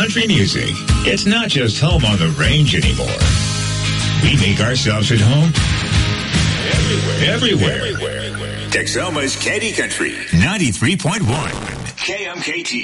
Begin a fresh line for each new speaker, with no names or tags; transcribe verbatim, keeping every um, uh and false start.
country music. It's not just home on the range anymore. We make ourselves at home everywhere. Everywhere. Texoma's Candy Country ninety-three point one. K M K T.